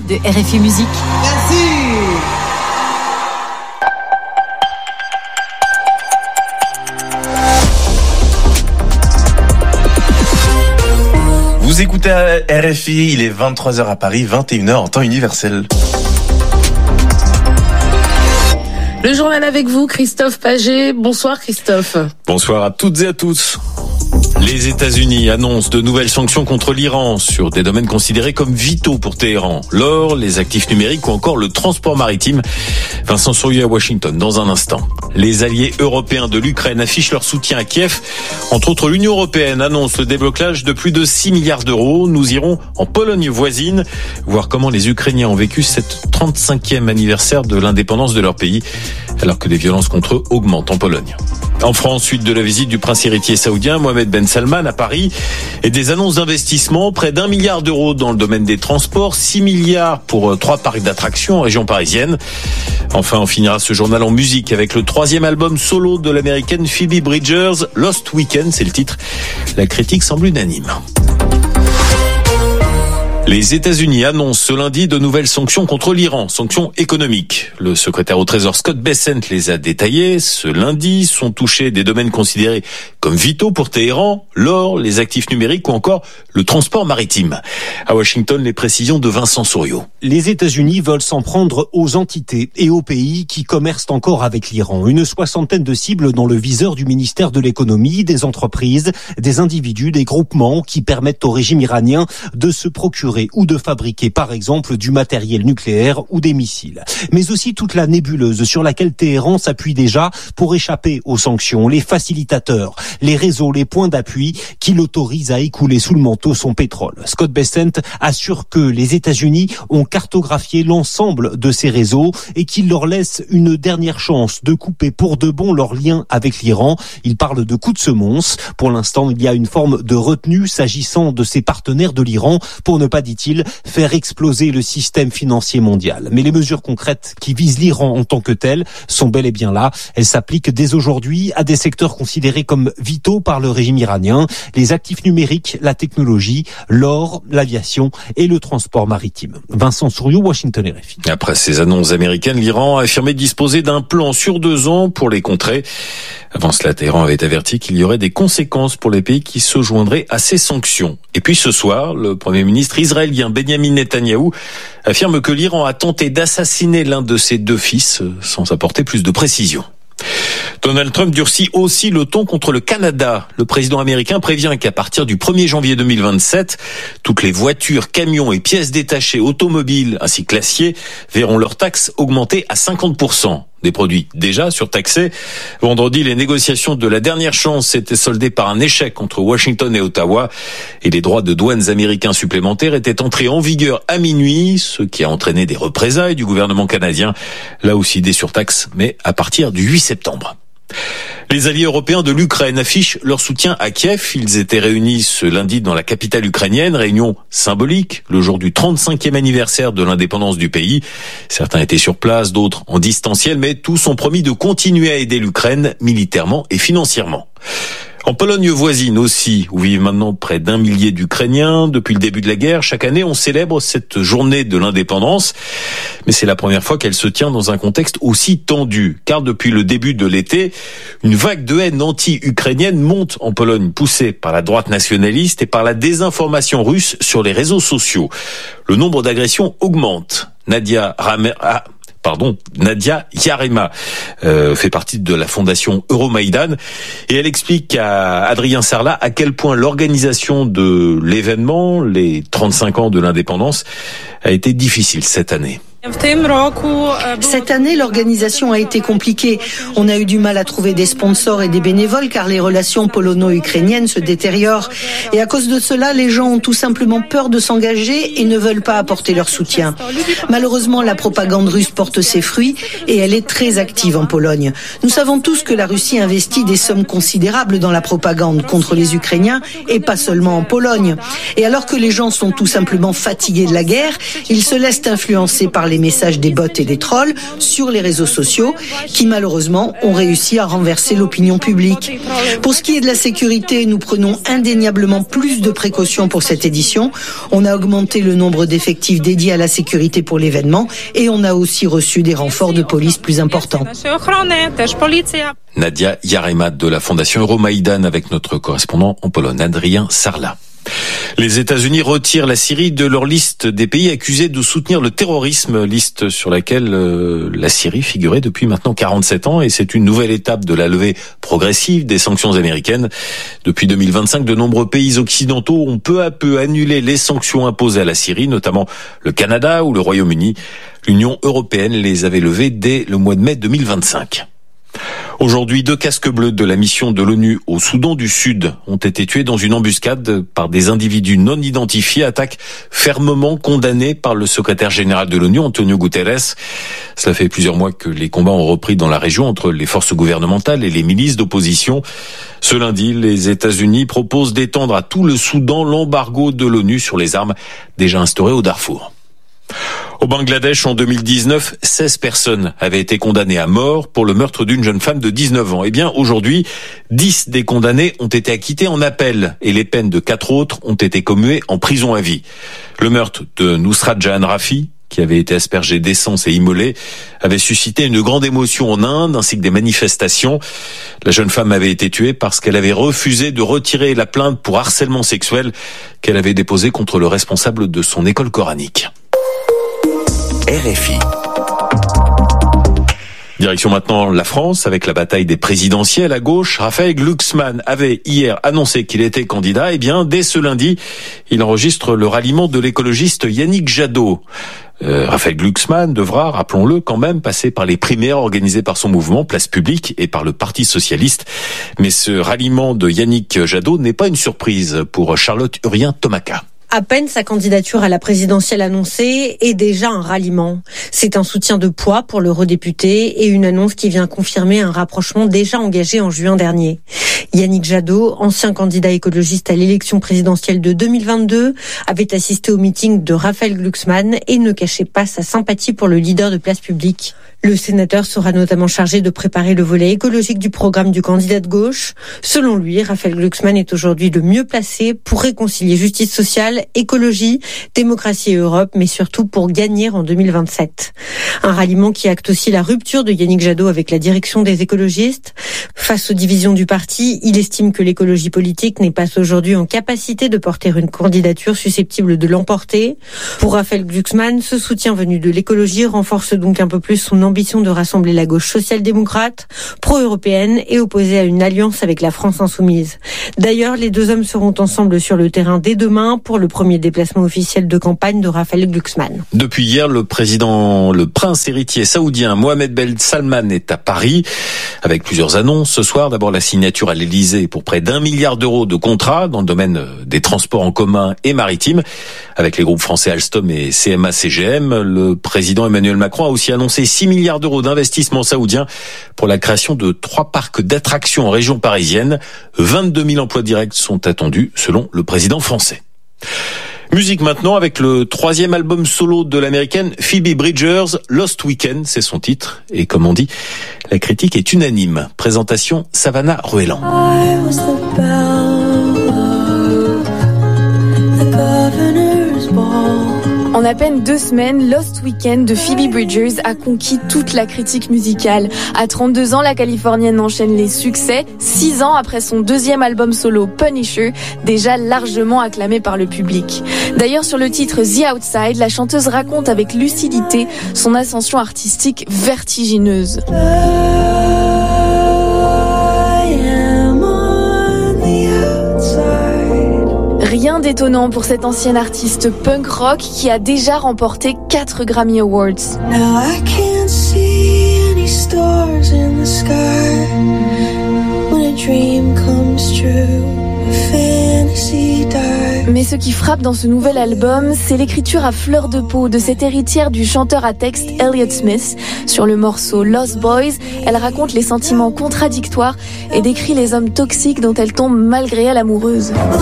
de RFI Musique. Merci. Vous écoutez RFI, il est 23h à Paris, 21h en temps universel. Le journal avec vous, Christophe Paget. Bonsoir Christophe. Bonsoir à toutes et à tous. Les États-Unis annoncent de nouvelles sanctions contre l'Iran sur des domaines considérés comme vitaux pour Téhéran. L'or, les actifs numériques ou encore le transport maritime. Vincent Souriau à Washington dans un instant. Les alliés européens de l'Ukraine affichent leur soutien à Kiev. Entre autres, l'Union européenne annonce le déblocage de plus de 6 milliards d'euros. Nous irons en Pologne voisine, voir comment les Ukrainiens ont vécu cette 35e anniversaire de l'indépendance de leur pays, alors que les violences contre eux augmentent en Pologne. En France, suite de la visite du prince héritier saoudien Mohamed Ben Salman à Paris et des annonces d'investissement, près d'1 milliard d'euros dans le domaine des transports, 6 milliards pour 3 parcs d'attractions en région parisienne. Enfin, on finira ce journal en musique avec le 3e album solo de l'américaine Phoebe Bridgers, Lost Weekend, c'est le titre. La critique semble unanime. Les États-Unis annoncent ce lundi de nouvelles sanctions contre l'Iran, sanctions économiques. Le secrétaire au Trésor Scott Bessent les a détaillées. Ce lundi sont touchés des domaines considérés comme vitaux pour Téhéran, l'or, les actifs numériques ou encore le transport maritime. À Washington, les précisions de Vincent Souriau. Les États-Unis veulent s'en prendre aux entités et aux pays qui commercent encore avec l'Iran. Une 60aine de cibles dans le viseur du ministère de l'économie, des entreprises, des individus, des groupements qui permettent au régime iranien de se procurer ou de fabriquer par exemple du matériel nucléaire ou des missiles. Mais aussi toute la nébuleuse sur laquelle Téhéran s'appuie déjà pour échapper aux sanctions, les facilitateurs, les réseaux, les points d'appui qui l'autorisent à écouler sous le manteau son pétrole. Scott Bessent assure que les États-Unis ont cartographié l'ensemble de ces réseaux et qu'il leur laisse une dernière chance de couper pour de bon leurs liens avec l'Iran. Il parle de coup de semonce. Pour l'instant, il y a une forme de retenue s'agissant de ses partenaires de l'Iran pour ne pas, dit-il, faire exploser le système financier mondial. Mais les mesures concrètes qui visent l'Iran en tant que telles sont bel et bien là. Elles s'appliquent dès aujourd'hui à des secteurs considérés comme vitaux par le régime iranien, les actifs numériques, la technologie, l'or, l'aviation et le transport maritime. Vincent Souriau, Washington RFI. Après ces annonces américaines, l'Iran a affirmé disposer d'un plan sur 2 ans pour les contrer. Avant cela, Téhéran avait averti qu'il y aurait des conséquences pour les pays qui se joindraient à ces sanctions. Et puis ce soir, le Premier ministre israélien Benjamin Netanyahou affirme que l'Iran a tenté d'assassiner l'un de ses 2 fils, sans apporter plus de précision. Donald Trump durcit aussi le ton contre le Canada. Le président américain prévient qu'à partir du 1er janvier 2027, toutes les voitures, camions et pièces détachées automobiles ainsi que l'acier verront leurs taxes augmenter à 50%. Des produits déjà surtaxés. Vendredi, les négociations de la dernière chance s'étaient soldées par un échec entre Washington et Ottawa et les droits de douanes américains supplémentaires étaient entrés en vigueur à minuit, ce qui a entraîné des représailles du gouvernement canadien. Là aussi des surtaxes, mais à partir du 8 septembre. Les alliés européens de l'Ukraine affichent leur soutien à Kiev. Ils étaient réunis ce lundi dans la capitale ukrainienne, réunion symbolique, le jour du 35e anniversaire de l'indépendance du pays. Certains étaient sur place, d'autres en distanciel, mais tous ont promis de continuer à aider l'Ukraine militairement et financièrement. En Pologne voisine aussi, où vivent maintenant près d'1 millier d'Ukrainiens. Depuis le début de la guerre, chaque année, on célèbre cette journée de l'indépendance. Mais c'est la première fois qu'elle se tient dans un contexte aussi tendu. Car depuis le début de l'été, une vague de haine anti-ukrainienne monte en Pologne, poussée par la droite nationaliste et par la désinformation russe sur les réseaux sociaux. Le nombre d'agressions augmente. Nadia Yarema fait partie de la fondation Euromaïdan et elle explique à Adrien Sarlat à quel point l'organisation de l'événement, les 35 ans de l'indépendance, a été difficile cette année. Cette année, l'organisation a été compliquée. On a eu du mal à trouver des sponsors et des bénévoles car les relations polono-ukrainiennes se détériorent. Et à cause de cela, les gens ont tout simplement peur de s'engager et ne veulent pas apporter leur soutien. Malheureusement, la propagande russe porte ses fruits et elle est très active en Pologne. Nous savons tous que la Russie investit des sommes considérables dans la propagande contre les Ukrainiens et pas seulement en Pologne. Et alors que les gens sont tout simplement fatigués de la guerre, ils se laissent influencer par les messages des bots et des trolls sur les réseaux sociaux qui malheureusement ont réussi à renverser l'opinion publique. Pour ce qui est de la sécurité, nous prenons indéniablement plus de précautions pour cette édition. On a augmenté le nombre d'effectifs dédiés à la sécurité pour l'événement et on a aussi reçu des renforts de police plus importants. Nadia Yaremat de la Fondation Euromaïdan avec notre correspondant en Pologne, Adrien Sarla. Les États-Unis retirent la Syrie de leur liste des pays accusés de soutenir le terrorisme, liste sur laquelle la Syrie figurait depuis maintenant 47 ans et c'est une nouvelle étape de la levée progressive des sanctions américaines. Depuis 2025, de nombreux pays occidentaux ont peu à peu annulé les sanctions imposées à la Syrie, notamment le Canada ou le Royaume-Uni. L'Union européenne les avait levées dès le mois de mai 2025. Aujourd'hui, 2 casques bleus de la mission de l'ONU au Soudan du Sud ont été tués dans une embuscade par des individus non identifiés, attaque fermement condamnée par le secrétaire général de l'ONU, Antonio Guterres. Cela fait plusieurs mois que les combats ont repris dans la région entre les forces gouvernementales et les milices d'opposition. Ce lundi, les États-Unis proposent d'étendre à tout le Soudan l'embargo de l'ONU sur les armes déjà instauré au Darfour. Au Bangladesh, en 2019, 16 personnes avaient été condamnées à mort pour le meurtre d'une jeune femme de 19 ans. Eh bien, aujourd'hui, 10 des condamnés ont été acquittés en appel et les peines de 4 autres ont été commuées en prison à vie. Le meurtre de Nusrat Jahan Rafi, qui avait été aspergé d'essence et immolé, avait suscité une grande émotion en Inde ainsi que des manifestations. La jeune femme avait été tuée parce qu'elle avait refusé de retirer la plainte pour harcèlement sexuel qu'elle avait déposée contre le responsable de son école coranique. RFI. Direction maintenant la France avec la bataille des présidentielles à gauche. Raphaël Glucksmann avait hier annoncé qu'il était candidat. Eh bien, dès ce lundi, il enregistre le ralliement de l'écologiste Yannick Jadot. Raphaël Glucksmann devra, rappelons-le quand même, passer par les primaires organisées par son mouvement Place Publique et par le Parti Socialiste. Mais ce ralliement de Yannick Jadot n'est pas une surprise pour Charlotte Urien-Tomaka. À peine sa candidature à la présidentielle annoncée est déjà un ralliement. C'est un soutien de poids pour l'eurodéputé et une annonce qui vient confirmer un rapprochement déjà engagé en juin dernier. Yannick Jadot, ancien candidat écologiste à l'élection présidentielle de 2022, avait assisté au meeting de Raphaël Glucksmann et ne cachait pas sa sympathie pour le leader de Place Publique. Le sénateur sera notamment chargé de préparer le volet écologique du programme du candidat de gauche. Selon lui, Raphaël Glucksmann est aujourd'hui le mieux placé pour réconcilier justice sociale, écologie, démocratie et Europe, mais surtout pour gagner en 2027. Un ralliement qui acte aussi la rupture de Yannick Jadot avec la direction des écologistes. Face aux divisions du parti, il estime que l'écologie politique n'est pas aujourd'hui en capacité de porter une candidature susceptible de l'emporter. Pour Raphaël Glucksmann, ce soutien venu de l'écologie renforce donc un peu plus son ambition de rassembler la gauche social-démocrate, pro-européenne et opposée à une alliance avec la France insoumise. D'ailleurs, les deux hommes seront ensemble sur le terrain dès demain pour le premier déplacement officiel de campagne de Raphaël Glucksmann. Depuis hier, le prince héritier saoudien Mohammed Ben Salman est à Paris avec plusieurs annonces. Ce soir, d'abord la signature à l'Elysée pour près d'1 milliard d'euros de contrats dans le domaine des transports en commun et maritimes avec les groupes français Alstom et CMA-CGM. Le président Emmanuel Macron a aussi annoncé 6 milliards d'euros d'investissements saoudiens pour la création de 3 parcs d'attractions en région parisienne. 22 000 emplois directs sont attendus selon le président français. Musique maintenant avec le 3e album solo de l'américaine Phoebe Bridgers, Lost Weekend, c'est son titre. Et comme on dit, la critique est unanime. Présentation Savannah Rueland. En à peine 2 semaines, Lost Weekend de Phoebe Bridgers a conquis toute la critique musicale. À 32 ans, la Californienne enchaîne les succès, 6 ans après son 2e album solo Punisher, déjà largement acclamé par le public. D'ailleurs, sur le titre The Outside, la chanteuse raconte avec lucidité son ascension artistique vertigineuse. Rien d'étonnant pour cette ancienne artiste punk rock qui a déjà remporté 4 Grammy Awards. Mais ce qui frappe dans ce nouvel album, c'est l'écriture à fleur de peau de cette héritière du chanteur à texte Elliott Smith. Sur le morceau Lost Boys, elle raconte les sentiments contradictoires et décrit les hommes toxiques dont elle tombe malgré elle amoureuse.